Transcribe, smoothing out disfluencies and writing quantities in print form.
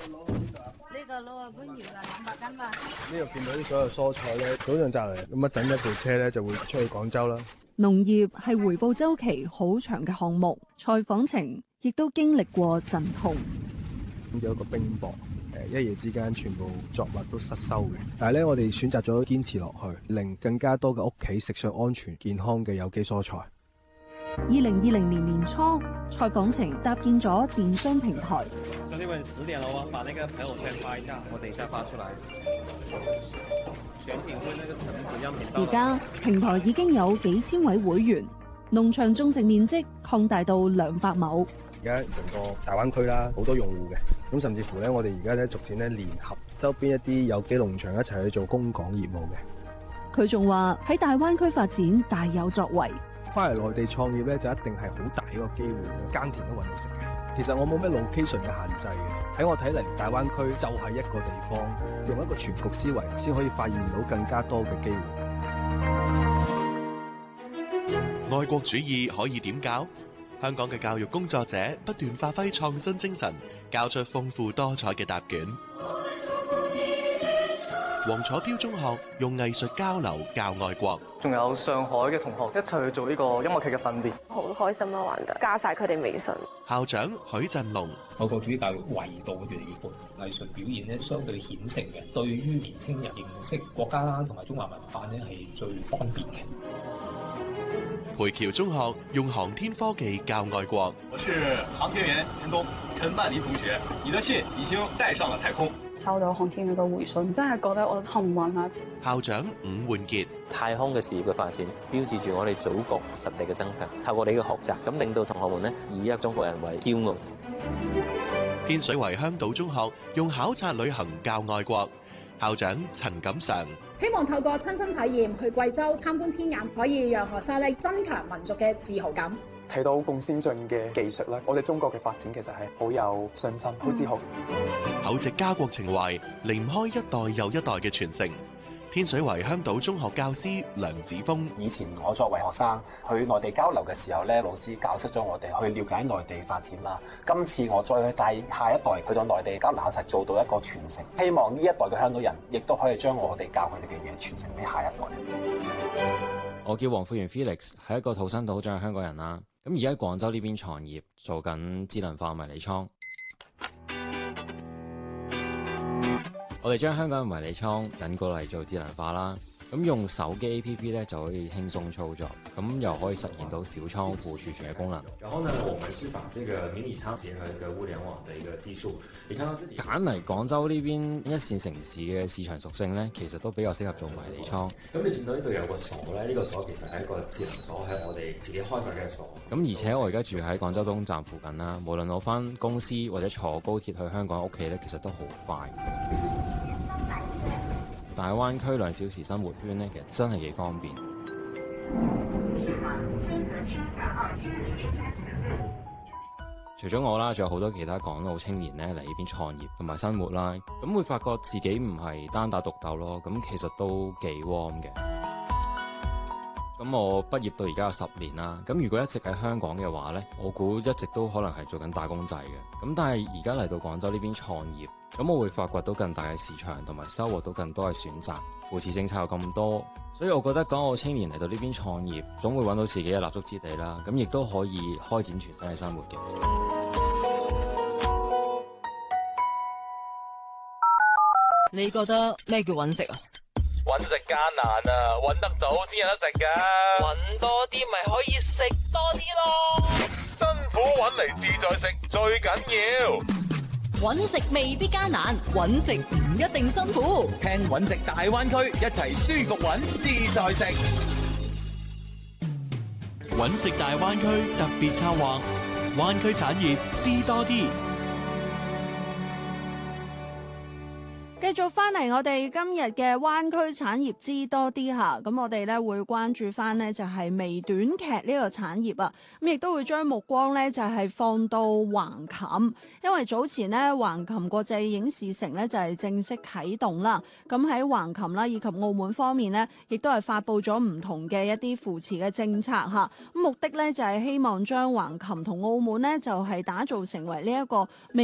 呢個攞啊官搖啦，200斤嘛。 呢度見到啲所有蔬菜咧，早上摘嚟，咁一陣一部車咧就會出去廣州啦。 農業係回報週期好長嘅項目，採訪程亦都經歷過陣痛。 有一個冰雹，一夜之間全部作物都失收嘅。但係咧，我哋選擇咗堅持落去，令更加多嘅屋企食上安全健康嘅有機蔬菜。 2020年年初，採訪程搭建咗電商平台。 昨天晚上10點了，我把那個朋友圈發一下，我等一下發出來。選品會那個橙子樣品到。 而家平台已經有幾千位會員，農場種植面積擴大到200畝。 而家成個大灣區啦，好多用戶嘅，咁甚至乎咧，我哋而家咧逐漸咧聯合周邊一啲有機農場一齊去做供港業務嘅。 佢仲話喺大灣區發展大有作為。 翻嚟內地創業咧，就一定係好大一個機會，耕田都揾到食嘅。其實我冇咩 location 嘅限制嘅，喺我睇嚟，大灣區就係一個地方，用一個全局思維，先可以發現到更加多嘅機會。 愛國主義可以點教？香港嘅教育工作者不斷發揮創新精神，交出豐富多彩嘅答卷。黃楚標中學用藝術交流教愛國， 仲有上海嘅同學一齊去做呢個音樂劇嘅訓練， 好開心啊！玩得加晒佢哋微信。 校長許振龍， 愛國主義教育維度越嚟越闊，藝術表現咧相對顯性嘅，對於年輕人認識國家啦同埋中華文化咧係最方便嘅。 培僑中學用航天科技教愛國。 我是航天員陳東，陳曼妮同學，你的信已經帶上了太空。 收到航天員嘅回信，真係覺得我幸運啊！ 校長伍煥傑， 太空嘅事業嘅發展，標誌住我哋祖國實力嘅增強。透過你嘅學習，咁令到同學們呢以一個中國人為驕傲。 天水圍香島中學用考察旅行教愛國。校長陳錦常， 希望透過親身體驗去貴州參觀天眼，可以讓學生咧增強民族嘅自豪感。 睇到咁先進嘅技術咧，我哋中國嘅發展其實係好有信心、好自豪。 厚植家國情懷，離唔開一代又一代嘅傳承。天水圍香島中學教師梁子峰， 以前我作為學生去內地交流嘅時候咧，老師教識咗我哋去了解內地發展啦。今次我再去帶下一代去到內地交流，一齊做到一個傳承。希望呢一代嘅香港人亦都可以將我哋教佢哋嘅嘢傳承俾下一代。 我叫黃富源 Felix， 係一個土生土長嘅香港人啦。咁而家喺廣州呢邊創業，做緊智能化迷你倉。我哋將香港嘅迷你倉引過嚟做智能化啦，咁用手機 APP 咧就可以輕鬆操作，咁又可以實現到小倉庫儲存嘅功能。 然後呢，我們是把這個迷你倉結合一個物聯網的一個技術，你看到這裡揀嚟廣州呢邊一線城市嘅市場屬性咧，其實都比較適合做迷你倉。 咁你見到呢度有個鎖咧，呢個鎖其實係一個智能鎖，係我哋自己開發嘅鎖。 咁而且我而家住喺廣州東站附近啦，無論我返公司或者坐高鐵去香港屋企咧，其實都好快。大灣區2小時生活圈咧，其實真係幾方便。除咗我啦，仲有好多其他港澳青年咧嚟呢邊創業同埋生活啦，咁會發覺自己唔係單打獨鬥咯，咁其實都幾 warm 嘅。咁我畢業到而家有10年啦，咁如果一直喺香港嘅話咧，我估一直都可能係做緊打工仔嘅。咁但係而家嚟到廣州呢邊創業，咁我會發掘到更大嘅市場，同埋收穫到更多嘅選擇。扶持政策有咁多，所以我覺得港澳青年嚟到呢邊創業，總會揾到自己嘅立足之地啦。咁亦都可以開展全新嘅生活嘅。 你覺得咩叫揾食啊？ 揾食艱難啊，揾得到先有得食㗎。揾多啲咪可以食多啲咯。辛苦揾嚟自在食最緊要。 揾食未必艱難，揾食唔一定辛苦。 聽揾食大灣區，一齊舒服揾，自在食。 揾食大灣區特別策劃，灣區產業知多啲。 繼續翻嚟我哋今日嘅灣區產業知多啲嚇，咁我哋咧會關注翻呢就係微短劇呢個產業啊，咁亦都會將目光呢就係放到橫琴，因為早前呢橫琴國際影視城呢就係正式啟動啦，咁喺橫琴啦以及澳門方面呢，亦都係發布咗唔同嘅一啲扶持嘅政策嚇，咁目的呢就係希望將橫琴同澳門呢就係打造成為呢一個